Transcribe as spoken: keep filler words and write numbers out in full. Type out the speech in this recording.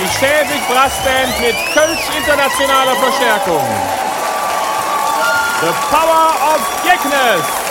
Die Schäfig Brassband mit Kölsch internationaler Verstärkung. The Power of Jeckness.